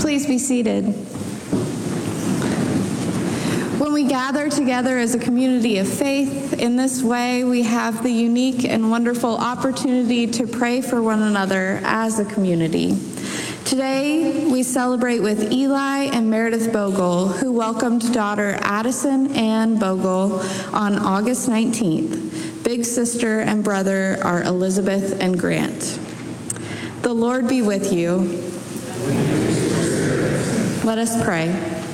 Please be seated. When we gather together as a community of faith in this way, we have the unique and wonderful opportunity to pray for one another as a community. Today, we celebrate with Eli and Meredith Bogle, who welcomed daughter Addison Ann Bogle on August 19th. Big sister and brother are Elizabeth and Grant. The Lord be with you. Let us pray.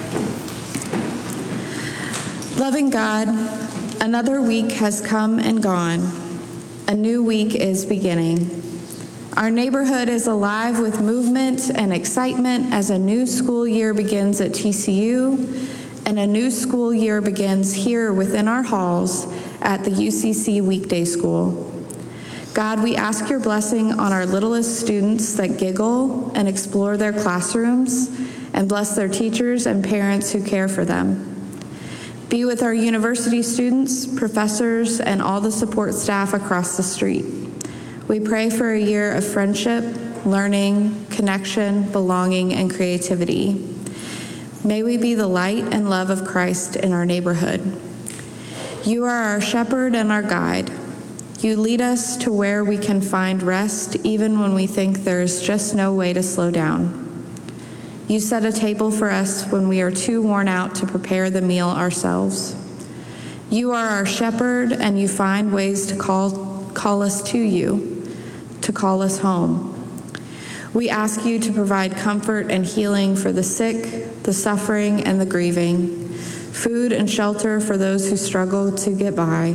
Loving God, another week has come and gone. A new week is beginning. Our neighborhood is alive with movement and excitement as a new school year begins at TCU and a new school year begins here within our halls at the UCC Weekday School. God, we ask your blessing on our littlest students that giggle and explore their classrooms, and bless their teachers and parents who care for them. Be with our university students, professors, and all the support staff across the street. We pray for a year of friendship, learning, connection, belonging, and creativity. May we be the light and love of Christ in our neighborhood. You are our shepherd and our guide. You lead us to where we can find rest even when we think there's just no way to slow down. You set a table for us when we are too worn out to prepare the meal ourselves. You are our shepherd, and you find ways to call us to you, to call us home. We ask you to provide comfort and healing for the sick, the suffering, and the grieving, food and shelter for those who struggle to get by.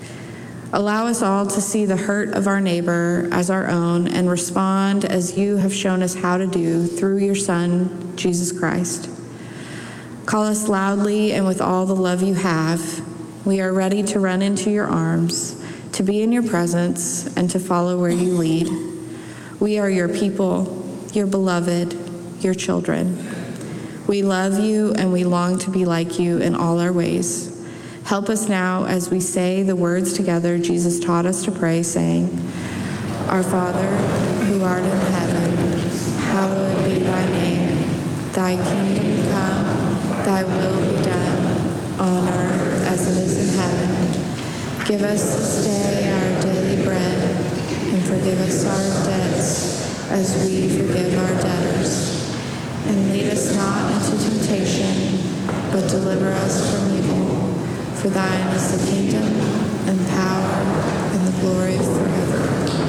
Allow us all to see the hurt of our neighbor as our own and respond as you have shown us how to do through your Son, Jesus Christ. Call us loudly and with all the love you have. We are ready to run into your arms, to be in your presence, and to follow where you lead. We are your people, your beloved, your children. We love you and we long to be like you in all our ways. Help us now as we say the words together Jesus taught us to pray, saying, Our Father, who art in heaven, hallowed be thy name. Thy kingdom come, thy will be done, on earth as it is in heaven. Give us this day our daily bread, and forgive us our debts as we forgive our debtors. And lead us not into temptation, but deliver us from evil. For thine is the kingdom, and power, and the glory forever.